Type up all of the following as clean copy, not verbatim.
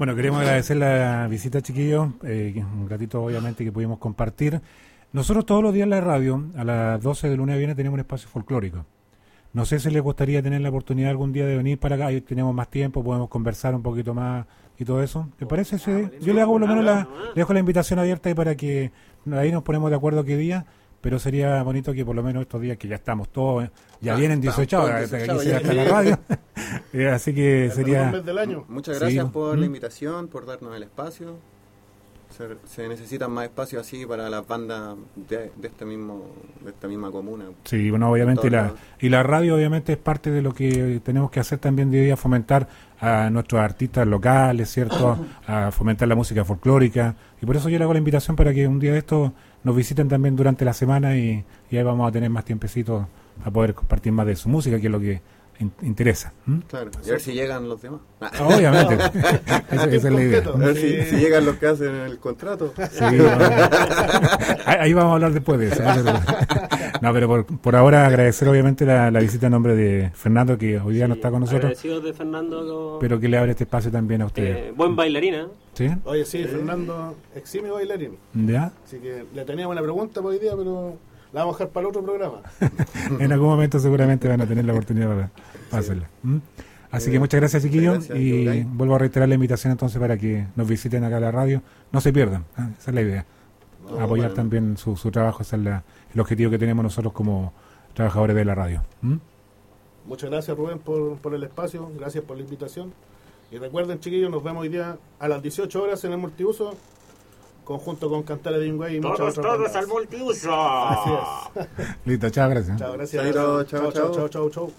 Bueno, queremos agradecer la visita, chiquillos, un ratito obviamente que pudimos compartir. Nosotros todos los días en la radio, a las 12 de lunes a viernes, tenemos un espacio folclórico. No sé si les gustaría tener la oportunidad algún día de venir para acá, ahí tenemos más tiempo, podemos conversar un poquito más y todo eso. ¿Te parece? Yo le hago por lo menos le dejo la invitación abierta ahí para que ahí nos ponemos de acuerdo qué día, pero sería bonito que por lo menos estos días que ya estamos todos, ya vienen 18 horas, aquí se gasta la radio, así que sería... Muchas gracias por la invitación, por darnos el espacio. Se necesitan más espacios así para las bandas de esta misma comuna. Sí, bueno, obviamente la radio obviamente es parte de lo que tenemos que hacer también de día, fomentar a nuestros artistas locales, ¿cierto? A fomentar la música folclórica, y por eso yo le hago la invitación para que un día de esto nos visiten también durante la semana y ahí vamos a tener más tiempecito a poder compartir más de su música, que es lo que interesa. Claro, y a ver si llegan los demás. Obviamente. Esa es la idea. A ver si llegan los que hacen el contrato. Sí, ahí vamos a hablar después de eso. No, pero por ahora agradecer obviamente la visita en nombre de Fernando, que hoy día no está con nosotros. Agradecido de Fernando. Pero que le abre este espacio también a ustedes. Buen bailarina. ¿Sí? Oye, sí, Fernando, eximio bailarín. ¿Ya? Así que le teníamos una pregunta por hoy día, pero la vamos a dejar para el otro programa. En algún momento seguramente van a tener la oportunidad para hacerla. Así que muchas gracias, chiquillos, y vuelvo a reiterar la invitación entonces para que nos visiten acá a la radio. No se pierdan, esa es la idea. Apoyar también su trabajo, ese es el objetivo que tenemos nosotros como trabajadores de la radio. Muchas gracias, Rubén, por el espacio, gracias por la invitación. Y recuerden, chiquillos, nos vemos hoy día a las 18 horas en el multiuso, conjunto con Cantares de Yungay y muchas otras bandas. Al multiuso. Así es. Listo, chao, gracias. Chao, gracias. Chao.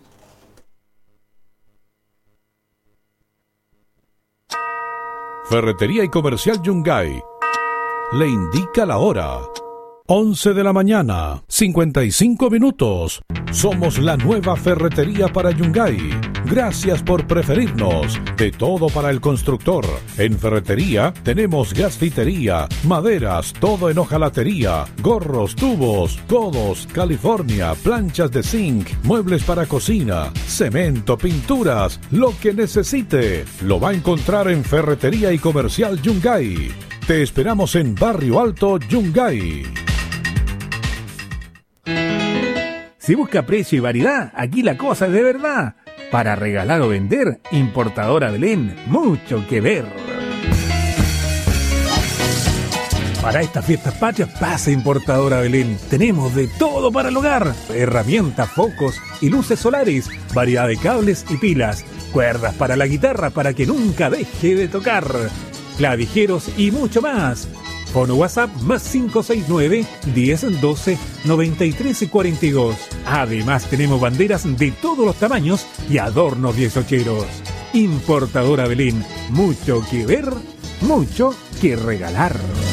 Ferretería y Comercial Yungay le indica la hora. 11 de la mañana, 55 minutos. Somos la nueva ferretería para Yungay. Gracias por preferirnos. De todo para el constructor. En ferretería tenemos gasfitería, maderas, todo en hojalatería, gorros, tubos, codos, California, planchas de zinc, muebles para cocina, cemento, pinturas, lo que necesite. Lo va a encontrar en Ferretería y Comercial Yungay. Te esperamos en Barrio Alto, Yungay. Si busca precio y variedad, aquí la cosa es de verdad. Para regalar o vender, Importadora Belén, mucho que ver. Para estas fiestas patrias, pasa Importadora Belén. Tenemos de todo para el hogar. Herramientas, focos y luces solares, variedad de cables y pilas, cuerdas para la guitarra para que nunca deje de tocar, clavijeros y mucho más. Fono WhatsApp más 569-1012-9342. Además tenemos banderas de todos los tamaños y adornos diezocheros. Importadora Belén, mucho que ver, mucho que regalar.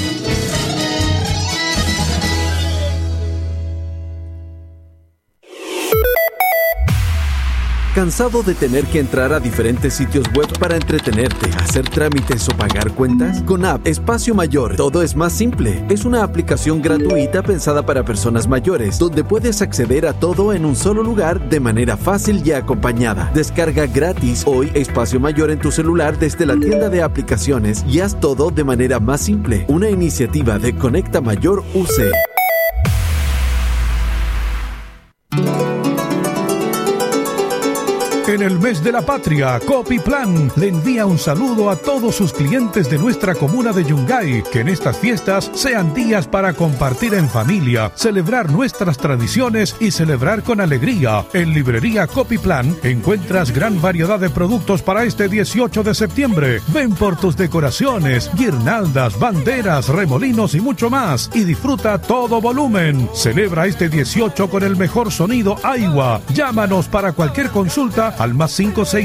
¿Cansado de tener que entrar a diferentes sitios web para entretenerte, hacer trámites o pagar cuentas? Con App Espacio Mayor todo es más simple. Es una aplicación gratuita pensada para personas mayores, donde puedes acceder a todo en un solo lugar de manera fácil y acompañada. Descarga gratis hoy Espacio Mayor en tu celular desde la tienda de aplicaciones y haz todo de manera más simple. Una iniciativa de Conecta Mayor UC. En el mes de la patria, Copiplan le envía un saludo a todos sus clientes de nuestra comuna de Yungay, que en estas fiestas sean días para compartir en familia, celebrar nuestras tradiciones y celebrar con alegría. En Librería Copiplan encuentras gran variedad de productos para este 18 de septiembre. Ven por tus decoraciones, guirnaldas, banderas, remolinos y mucho más y disfruta todo volumen. Celebra este 18 con el mejor sonido Aiwa. Llámanos para cualquier consulta al más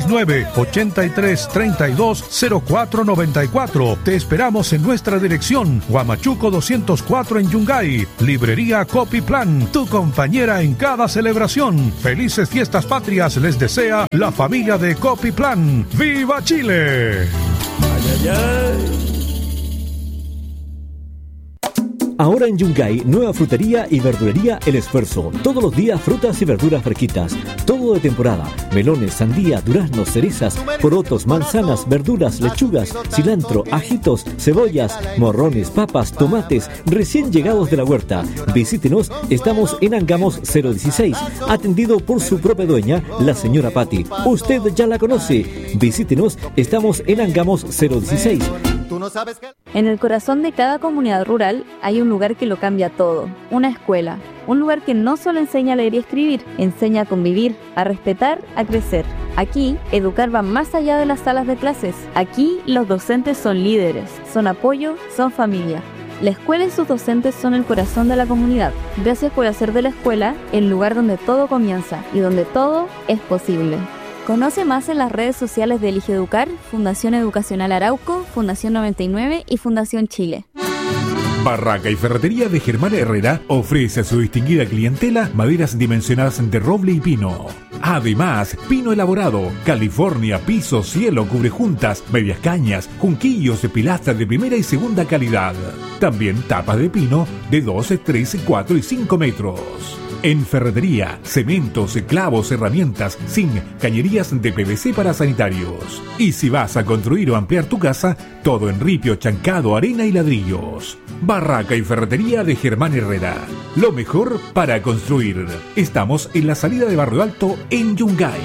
569-8332-0494. Te esperamos en nuestra dirección, Huamachuco 204 en Yungay. Librería Copiplan, tu compañera en cada celebración. Felices fiestas patrias les desea la familia de Copiplan. ¡Viva Chile! ¡Ay, ay, ay! Ahora en Yungay, nueva frutería y verdulería El Esfuerzo. Todos los días frutas y verduras fresquitas. Todo de temporada. Melones, sandía, duraznos, cerezas, porotos, manzanas, verduras, lechugas, cilantro, ajitos, cebollas, morrones, papas, tomates, recién llegados de la huerta. Visítenos, estamos en Angamos 016, atendido por su propia dueña, la señora Patti. Usted ya la conoce. Visítenos, estamos en Angamos 016. En el corazón de cada comunidad rural hay un lugar que lo cambia todo, una escuela. Un lugar que no solo enseña a leer y escribir, enseña a convivir, a respetar, a crecer. Aquí, educar va más allá de las salas de clases. Aquí, los docentes son líderes, son apoyo, son familia. La escuela y sus docentes son el corazón de la comunidad. Gracias por hacer de la escuela el lugar donde todo comienza y donde todo es posible. Conoce más en las redes sociales de Elige Educar, Fundación Educacional Arauco, Fundación 99 y Fundación Chile. Barraca y Ferretería de Germán Herrera ofrece a su distinguida clientela maderas dimensionadas de roble y pino. Además, pino elaborado, California, piso, cielo, cubrejuntas, medias cañas, junquillos, pilastras de primera y segunda calidad. También tapas de pino de 12, 13, 4 y 5 metros. En ferretería, cementos, clavos, herramientas, zinc, cañerías de PVC para sanitarios. Y si vas a construir o ampliar tu casa, todo en ripio, chancado, arena y ladrillos. Barraca y Ferretería de Germán Herrera. Lo mejor para construir. Estamos en la salida de Barrio Alto en Yungay.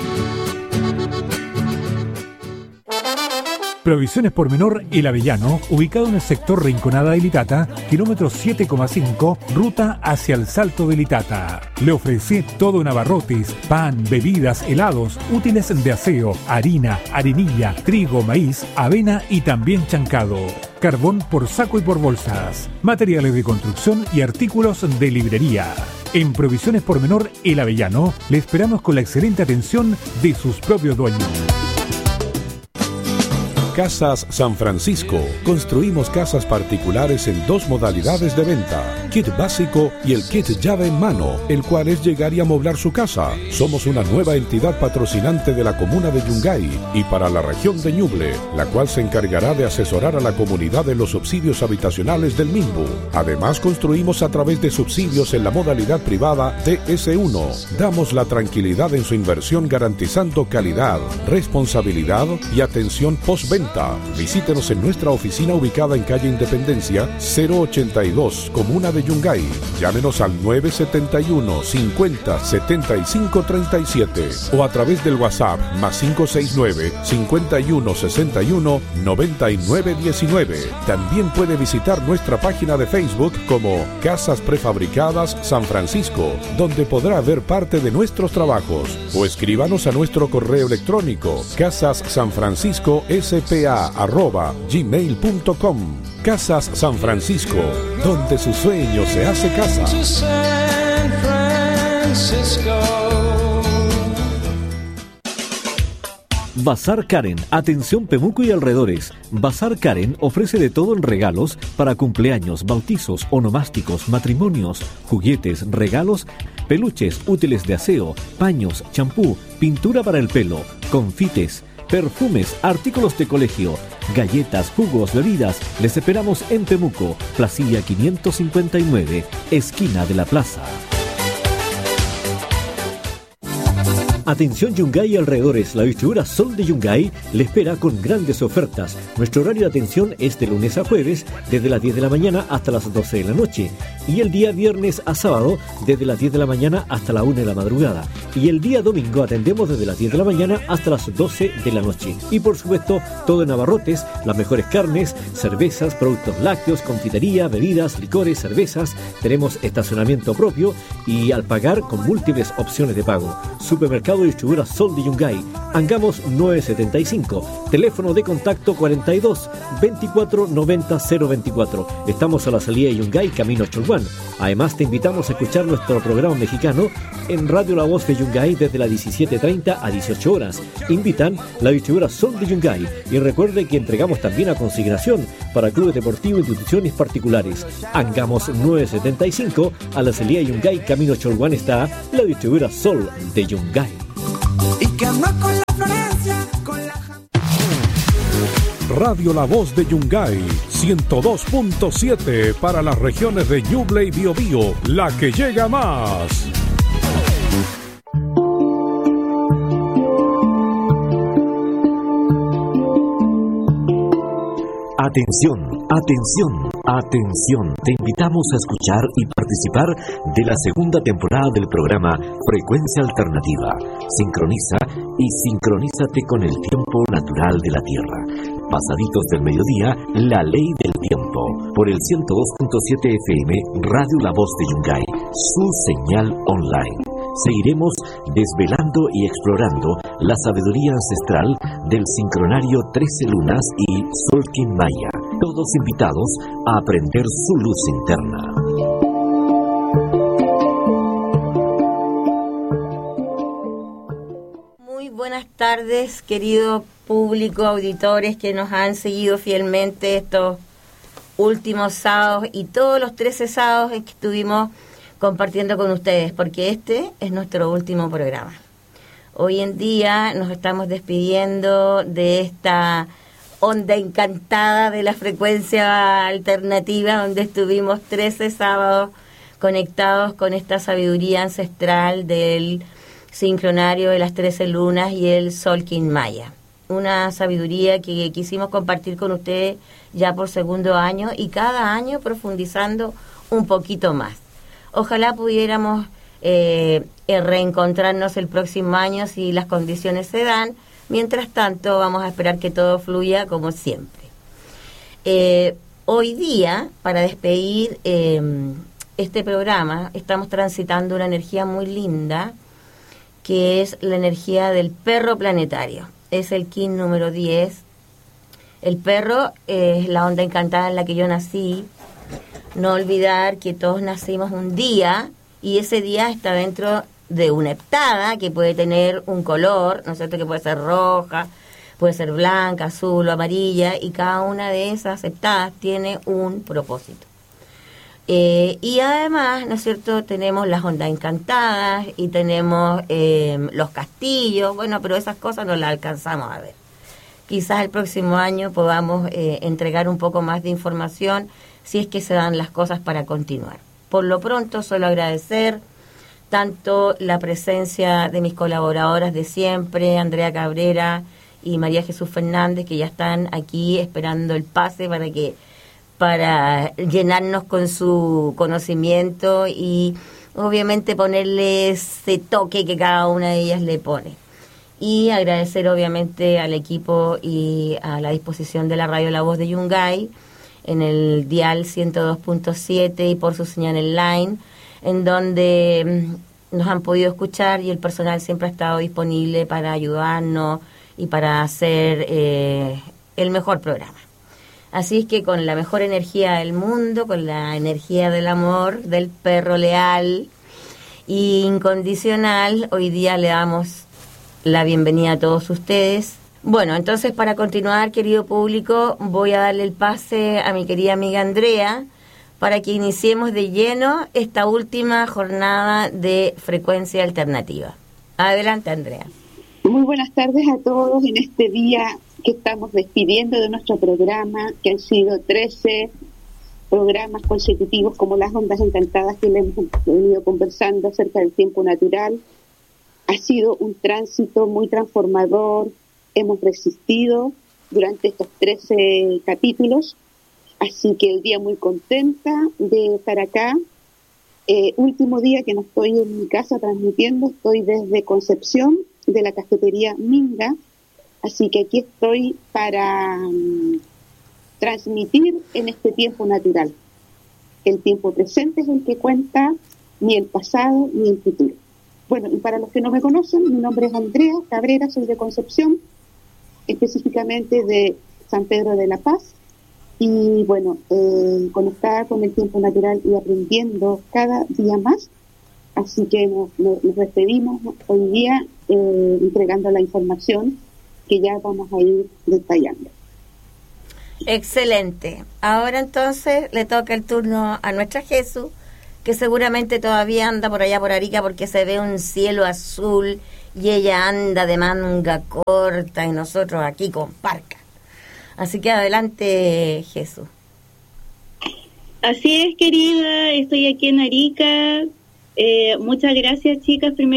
Provisiones Pormenor El Avellano, ubicado en el sector Rinconada de Litata, kilómetro 7,5, ruta hacia el Salto de Litata. Le ofrece todo en abarrotes, pan, bebidas, helados, útiles de aseo, harina, arenilla, trigo, maíz, avena y también chancado. Carbón por saco y por bolsas. Materiales de construcción y artículos de librería. En Provisiones Pormenor El Avellano, le esperamos con la excelente atención de sus propios dueños. Casas San Francisco. Construimos casas particulares en dos modalidades de venta: kit básico y el kit llave en mano, el cual es llegar y amoblar su casa. Somos una nueva entidad patrocinante de la comuna de Yungay y para la región de Ñuble, la cual se encargará de asesorar a la comunidad en los subsidios habitacionales del MIMBU. Además, construimos a través de subsidios en la modalidad privada DS1. Damos la tranquilidad en su inversión garantizando calidad, responsabilidad y atención postventa. Visítenos en nuestra oficina ubicada en calle Independencia 082, comuna de Yungay. Llámenos al 971 50 75 37 o a través del WhatsApp más 569 51 61 99 19. También puede visitar nuestra página de Facebook como Casas Prefabricadas San Francisco, donde podrá ver parte de nuestros trabajos, o escríbanos a nuestro correo electrónico casassanfrancisco@gmail.com. Casas San Francisco, donde su sueño se hace casa. Bazar Karen, atención Pemuco y alrededores. Bazar Karen ofrece de todo en regalos para cumpleaños, bautizos, onomásticos, matrimonios, juguetes, regalos, peluches, útiles de aseo, paños, champú, pintura para el pelo, confites, perfumes, artículos de colegio, galletas, jugos, bebidas. Les esperamos en Temuco, Placilla 559, esquina de la plaza. Atención Yungay y alrededores, la distribuidora Sol de Yungay le espera con grandes ofertas. Nuestro horario de atención es de lunes a jueves, desde las 10 de la mañana hasta las 12 de la noche. Y el día viernes a sábado, desde las 10 de la mañana hasta la 1 de la madrugada. Y el día domingo atendemos desde las 10 de la mañana hasta las 12 de la noche. Y por supuesto, todo en abarrotes, las mejores carnes, cervezas, productos lácteos, confitería, bebidas, licores, cervezas. Tenemos estacionamiento propio y al pagar con múltiples opciones de pago. Supermercado distribuidora Sol de Yungay, Angamos 975, teléfono de contacto 42 24 90 024. Estamos a la salida de Yungay, camino Cholguán. Además te invitamos a escuchar nuestro programa mexicano en Radio La Voz de Yungay desde las 17:30 a 18 horas. Invitan la distribuidora Sol de Yungay y recuerde que entregamos también a consignación para clubes deportivos e instituciones particulares. Angamos 975, a la salida de Yungay, camino Cholguán está la distribuidora Sol de Yungay. Y que anda con la Florencia, con la... Radio La Voz de Yungay, 102.7 para las regiones de Ñuble y Biobío, la que llega más. Atención, atención, atención. Te invitamos a escuchar y participar de la segunda temporada del programa Frecuencia Alternativa. Sincroniza y sincronízate con el tiempo natural de la Tierra. Pasaditos del mediodía, la ley del tiempo. Por el 102.7 FM, Radio La Voz de Yungay, su señal online. Seguiremos desvelando y explorando la sabiduría ancestral del sincronario 13 lunas y Solkin Maya. Todos invitados a aprender su luz interna. Muy buenas tardes, querido público, auditores que nos han seguido fielmente estos últimos sábados y todos los 13 sábados en que estuvimos compartiendo con ustedes, porque este es nuestro último programa. Hoy en día nos estamos despidiendo de esta onda encantada de la frecuencia alternativa, donde estuvimos 13 sábados conectados con esta sabiduría ancestral del sincronario de las 13 lunas y el Solkin Maya. Una sabiduría que quisimos compartir con ustedes ya por segundo año y cada año profundizando un poquito más. Ojalá pudiéramos reencontrarnos el próximo año si las condiciones se dan. Mientras tanto, vamos a esperar que todo fluya como siempre. Hoy día, para despedir este programa, estamos transitando una energía muy linda, que es la energía del perro planetario. Es el kin número 10. El perro es la onda encantada en la que yo nací. No olvidar que todos nacimos un día y ese día está dentro de una heptada que puede tener un color, ¿no es cierto?, que puede ser roja, puede ser blanca, azul o amarilla, y cada una de esas heptadas tiene un propósito. Y además, ¿no es cierto?, tenemos las ondas encantadas y tenemos los castillos, bueno, pero esas cosas no las alcanzamos a ver. Quizás el próximo año podamos entregar un poco más de información si es que se dan las cosas para continuar. Por lo pronto, solo agradecer tanto la presencia de mis colaboradoras de siempre, Andrea Cabrera y María Jesús Fernández, que ya están aquí esperando el pase para llenarnos con su conocimiento y obviamente ponerle ese toque que cada una de ellas le pone. Y agradecer obviamente al equipo y a la disposición de la Radio La Voz de Yungay en el dial 102.7 y por su señal online, en donde nos han podido escuchar y el personal siempre ha estado disponible para ayudarnos y para hacer el mejor programa. Así es que con la mejor energía del mundo, con la energía del amor, del perro leal e incondicional, hoy día le damos la bienvenida a todos ustedes. Bueno, entonces para continuar, querido público, voy a darle el pase a mi querida amiga Andrea para que iniciemos de lleno esta última jornada de frecuencia alternativa. Adelante, Andrea. Muy buenas tardes a todos en este día que estamos despidiendo de nuestro programa, que han sido 13 programas consecutivos como las ondas encantadas que le hemos venido conversando acerca del tiempo natural. Ha sido un tránsito muy transformador, hemos resistido durante estos 13 capítulos, así que el día muy contenta de estar acá. Último día que no estoy en mi casa transmitiendo, estoy desde Concepción, de la cafetería Minga, así que aquí estoy para transmitir en este tiempo natural. El tiempo presente es el que cuenta, ni el pasado ni el futuro. Bueno, y para los que no me conocen, mi nombre es Andrea Cabrera, soy de Concepción, específicamente de San Pedro de la Paz, y bueno, conectada con el tiempo natural y aprendiendo cada día más. Así que nos despedimos hoy día entregando la información que ya vamos a ir detallando. Excelente. Ahora entonces le toca el turno a nuestra Jesús, que seguramente todavía anda por allá por Arica porque se ve un cielo azul y ella anda de manga corta y nosotros aquí con parca. Así que adelante, Jesús. Así es, querida, estoy aquí en Arica. Muchas gracias, chicas. Primero